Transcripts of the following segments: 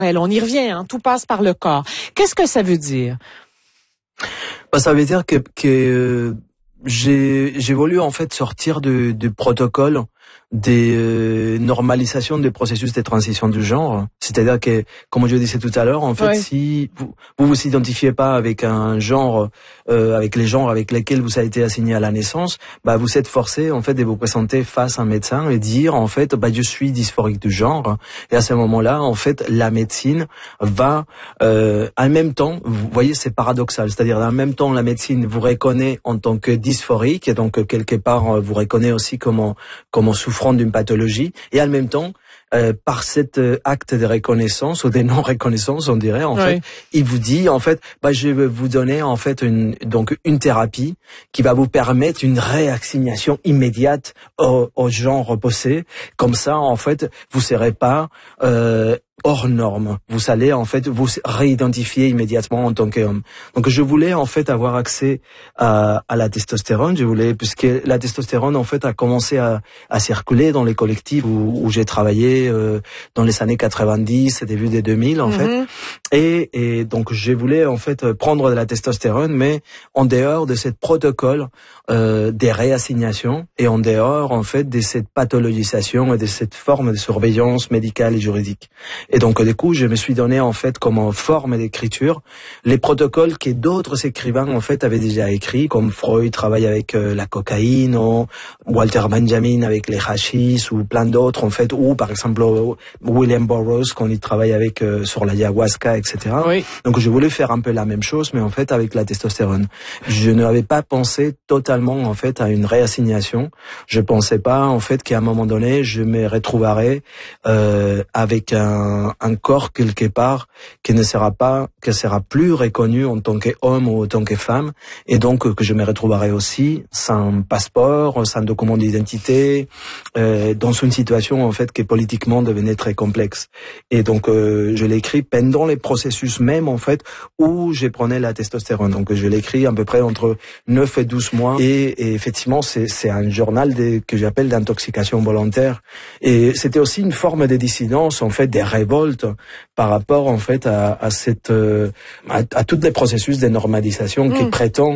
On y revient, hein, tout passe par le corps. Qu'est-ce que ça veut dire? Ça veut dire que j'ai voulu en fait sortir du protocole des normalisations des processus de transition du genre. C'est-à-dire que, comme je disais tout à l'heure, en fait, si vous identifiez pas avec un genre, avec les genres avec lesquels vous avez été assigné à la naissance, vous êtes forcé, en fait, de vous présenter face à un médecin et dire, en fait, je suis dysphorique du genre. Et à ce moment-là, en fait, la médecine va, en même temps, vous voyez, c'est paradoxal. C'est-à-dire, en même temps, la médecine vous reconnaît en tant que dysphorique, et donc, quelque part, vous reconnaît aussi comme souffrant d'une pathologie, et en même temps, par cet acte de reconnaissance ou de non-reconnaissance, on dirait, en fait, il vous dit, en fait, je vais vous donner, en fait, une thérapie qui va vous permettre une réassignation immédiate au genre reposé. Comme ça, en fait, vous serez pas, hors norme. Vous allez, en fait, vous réidentifier immédiatement en tant qu'homme. Donc, je voulais, en fait, avoir accès à la testostérone. Puisque la testostérone, en fait, a commencé à circuler dans les collectifs où j'ai travaillé, dans les années 90, début des 2000, en fait. Et donc, je voulais, en fait, prendre de la testostérone, mais en dehors de ce protocole, des réassignations, et en dehors, en fait, de cette pathologisation et de cette forme de surveillance médicale et juridique. Et donc, du coup, je me suis donné, en fait, comme forme d'écriture, les protocoles que d'autres écrivains, en fait, avaient déjà écrits, comme Freud travaille avec la cocaïne, ou Walter Benjamin avec les hachis, ou plein d'autres, en fait, ou, par exemple, William Burroughs, quand il travaille avec, sur l'ayahuasca, etc. Donc, je voulais faire un peu la même chose, mais en fait, avec la testostérone. Je n'avais pas pensé totalement, en fait, à une réassignation. Je pensais pas, en fait, qu'à un moment donné, je me retrouverais, avec un corps quelque part qui sera plus reconnu en tant qu'homme ou en tant que femme, et donc que je me retrouverai aussi sans passeport, sans document d'identité, dans une situation en fait qui politiquement devenait très complexe. Et donc je l'ai écrit pendant les processus même en fait où je prenais la testostérone. Donc je l'ai écrit à peu près entre 9 et 12 mois, et effectivement c'est un journal que j'appelle d'intoxication volontaire, et c'était aussi une forme de dissidence en fait, des révoltes par rapport en fait à tous les processus de normalisation qui prétend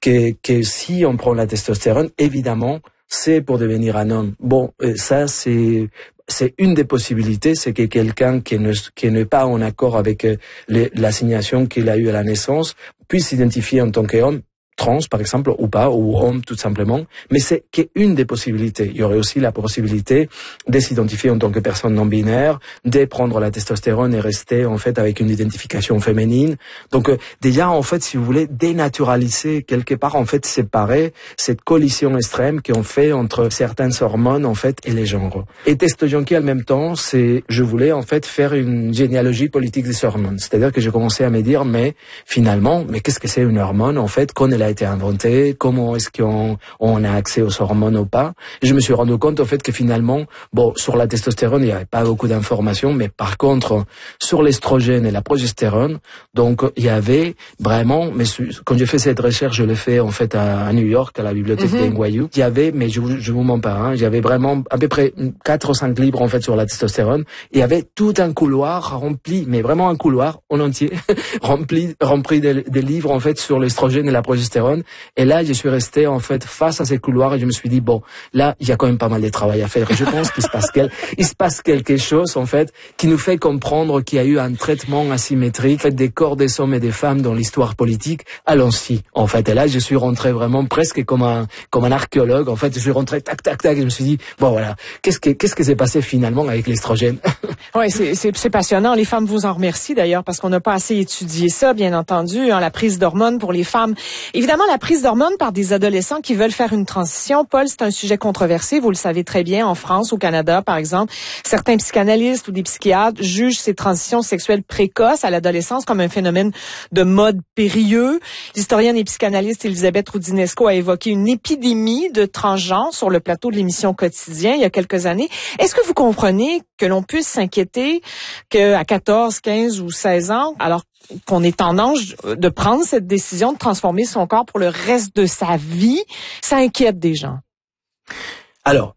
que si on prend la testostérone, évidemment, c'est pour devenir un homme. Bon, ça c'est une des possibilités, c'est que quelqu'un qui n'est pas en accord avec l'assignation qu'il a eue à la naissance puisse s'identifier en tant qu'homme, trans par exemple, ou pas, ou homme tout simplement, mais c'est qu'une des possibilités. Il y aurait aussi la possibilité de s'identifier en tant que personne non binaire, de prendre la testostérone et rester en fait avec une identification féminine. Donc déjà en fait, si vous voulez, dénaturaliser quelque part, en fait séparer cette collision extrême qu'on fait entre certaines hormones en fait et les genres. Et Testo-Junkie en même temps, je voulais en fait faire une généalogie politique des hormones. C'est-à-dire que j'ai commencé à me dire, mais finalement, qu'est-ce que c'est une hormone en fait, qu'on elle a été inventée, comment est-ce qu'on a accès aux hormones ou pas. Et je me suis rendu compte en fait que finalement, sur la testostérone, il n'y avait pas beaucoup d'informations, mais par contre, sur l'estrogène et la progestérone, donc il y avait vraiment, mais quand j'ai fait cette recherche, je l'ai fait en fait à New York, à la bibliothèque d'NYU, il y avait, mais je vous mens pas, j'avais vraiment à peu près 4 ou 5 livres en fait sur la testostérone, et il y avait tout un couloir rempli, mais vraiment un couloir en entier, rempli des livres en fait sur l'estrogène et la progestérone. Et là, je suis resté en fait face à ces couloirs et je me suis dit là, il y a quand même pas mal de travail à faire. Et je pense qu'il se passe quelque chose en fait qui nous fait comprendre qu'il y a eu un traitement asymétrique en fait, des corps des hommes et des femmes dans l'histoire politique à l'ancien en fait. Et là, je suis rentré vraiment presque comme un archéologue. En fait, je suis rentré tac tac tac et je me suis dit voilà, qu'est-ce que s'est passé finalement avec l'estrogène? Oui, c'est passionnant. Les femmes vous en remercient d'ailleurs parce qu'on n'a pas assez étudié ça, bien entendu, la prise d'hormones pour les femmes. Évidemment, la prise d'hormones par des adolescents qui veulent faire une transition, Paul, c'est un sujet controversé, vous le savez très bien, en France, au Canada, par exemple. Certains psychanalystes ou des psychiatres jugent ces transitions sexuelles précoces à l'adolescence comme un phénomène de mode périlleux. L'historienne et psychanalyste Elisabeth Roudinesco a évoqué une épidémie de transgenres sur le plateau de l'émission Quotidien il y a quelques années. Est-ce que vous comprenez que l'on puisse s'inquiéter qu'à 14, 15 ou 16 ans, alors qu'on est en âge de prendre cette décision de transformer son corps pour le reste de sa vie, ça inquiète des gens? Alors,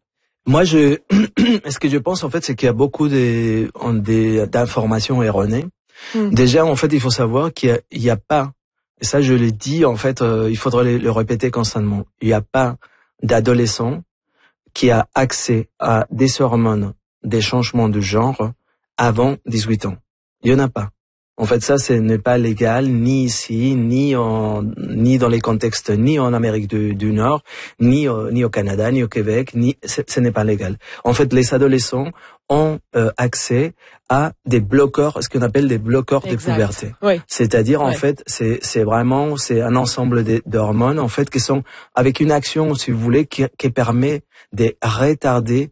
Moi, ce que je pense en fait, c'est qu'il y a beaucoup d'informations erronées. Déjà, en fait, il faut savoir qu'il y a pas, et ça je l'ai dit, en fait, il faudrait le répéter constamment. Il n'y a pas d'adolescent qui a accès à des hormones, des changements de genre avant 18 ans. Il y en a pas. En fait, ça, ce n'est pas légal, ni ici, ni dans les contextes, ni en Amérique du Nord, ni au Canada, ni au Québec, ce n'est pas légal. En fait, les adolescents ont accès à des bloqueurs, ce qu'on appelle des bloqueurs de puberté. Oui. C'est-à-dire, en fait, c'est un ensemble d'hormones, en fait, qui sont avec une action, si vous voulez, qui permet de retarder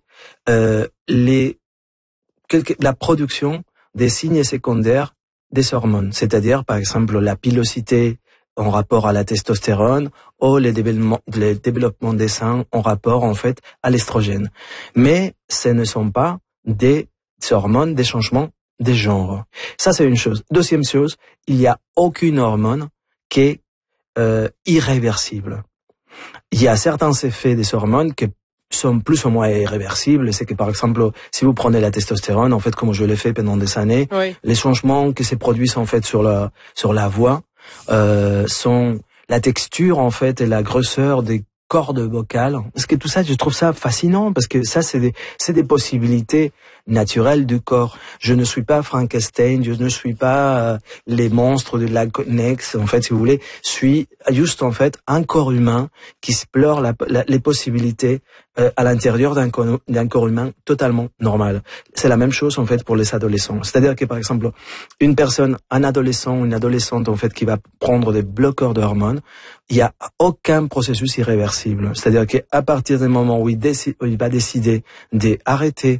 la production des signes secondaires des hormones, c'est-à-dire par exemple la pilosité en rapport à la testostérone ou le développement des seins en rapport en fait à l'estrogène. Mais ce ne sont pas des hormones des changements de genre. Ça c'est une chose. Deuxième chose, il n'y a aucune hormone qui est irréversible. Il y a certains effets des hormones qui sont plus ou moins irréversibles. C'est que par exemple, si vous prenez la testostérone, en fait, comme je l'ai fait pendant des années, les changements qui se produisent en fait sur la voix sont la texture en fait et la grosseur des cordes vocales. Parce que tout ça, je trouve ça fascinant parce que ça, c'est des possibilités naturelles du corps. Je ne suis pas Frankenstein, je ne suis pas les monstres de la Nex, en fait, si vous voulez. Je suis juste en fait un corps humain qui explore les possibilités à l'intérieur d'un corps humain totalement normal. C'est la même chose en fait pour les adolescents. C'est-à-dire que par exemple, un adolescent ou une adolescente en fait qui va prendre des bloqueurs d'hormones, il n'y a aucun processus irréversible. C'est-à-dire qu'à partir du moment où il va décider d'arrêter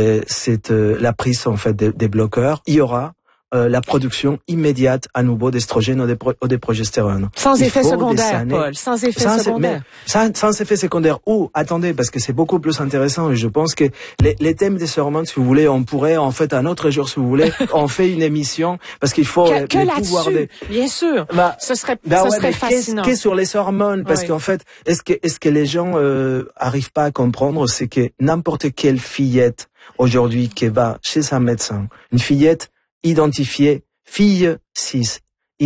la prise en fait des bloqueurs, il y aura la production immédiate à nouveau d'estrogène ou de progestérone. Sans effet secondaire, Paul, sans effet secondaire. Sans effet secondaire. Ou, attendez, parce que c'est beaucoup plus intéressant et je pense que les thèmes des hormones, si vous voulez, on pourrait en fait un autre jour, si vous voulez, on fait une émission parce qu'il faut que là-dessus, bien sûr. Ce serait fascinant. Qu'est-ce sur les hormones? Parce qu'en fait, est-ce que les gens arrivent pas à comprendre, c'est que n'importe quelle fillette aujourd'hui qui va chez un médecin, une fillette identifiée fille 6,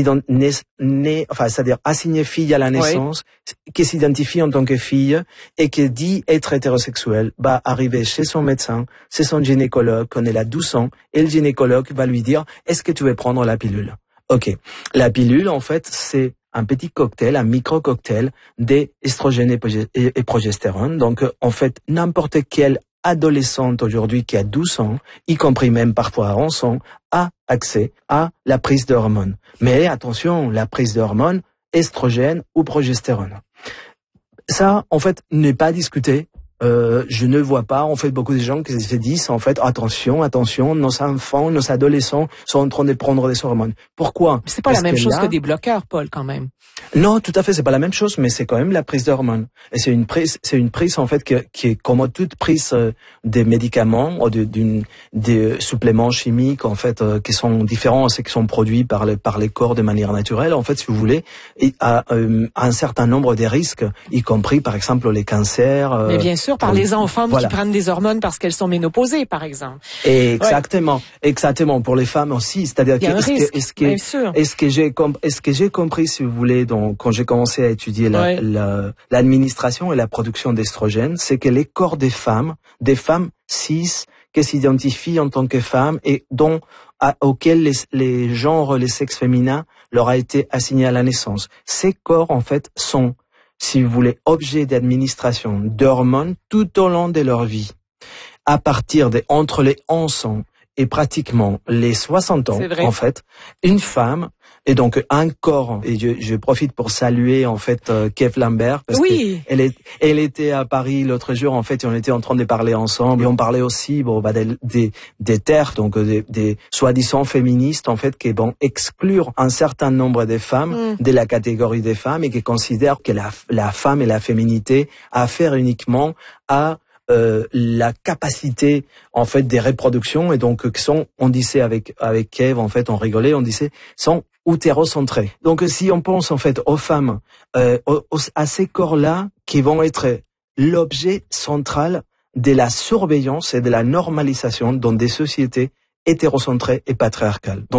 c'est-à-dire assignée fille à la naissance, qui s'identifie en tant que fille et qui dit être hétérosexuelle, va arriver chez son médecin, c'est son gynécologue, quand elle a 12 ans, et le gynécologue va lui dire, est-ce que tu veux prendre la pilule? Ok. La pilule, en fait, c'est un petit cocktail, un micro-cocktail d'estrogène et progestérone. Donc, en fait, n'importe quel adolescente aujourd'hui qui a 12 ans, y compris même parfois à 11 ans, a accès à la prise d'hormones. Mais attention, la prise d'hormones, estrogène ou progestérone. Ça, en fait, n'est pas discuté. Je ne vois pas, en fait, beaucoup de gens qui se disent, en fait, attention, nos enfants, nos adolescents sont en train de prendre des hormones. Pourquoi? C'est pas la même chose que des bloqueurs, Paul, quand même. Non, tout à fait, c'est pas la même chose, mais c'est quand même la prise d'hormones. Et c'est une prise en fait qui est comme toute prise des médicaments ou des suppléments chimiques en fait qui sont différents, c'est qui sont produits par les corps de manière naturelle. En fait, si vous voulez, et à un certain nombre de risques, y compris par exemple les cancers. Mais bien sûr, par les enfants qui prennent des hormones parce qu'elles sont ménopausées, par exemple. Exactement, exactement. Pour les femmes aussi, c'est-à-dire est-ce que j'ai compris, si vous voulez, donc quand j'ai commencé à étudier l'administration et la production d'estrogène, c'est que les corps des femmes cis qui s'identifient en tant que femmes et auxquels les genres, les sexes féminins leur a été assigné à la naissance. Ces corps, en fait, sont, si vous voulez, objets d'administration d'hormones tout au long de leur vie. À partir entre les 11 ans et pratiquement les 60 ans, en fait, une femme, et donc un corps, et je profite pour saluer en fait Kev Lambert, parce qu'elle était à Paris l'autre jour, en fait, et on était en train de parler ensemble, et on parlait aussi des terres, donc des soi-disant féministes, en fait, qui vont exclure un certain nombre de femmes de la catégorie des femmes, et qui considèrent que la femme et la féminité affaire uniquement à la capacité en fait des reproductions, et donc qui sont, on disait avec Kev, en fait on rigolait, on disait sont utérocentrés. Donc si on pense en fait aux femmes, à ces corps-là qui vont être l'objet central de la surveillance et de la normalisation dans des sociétés hétérocentrées et patriarcales. Donc,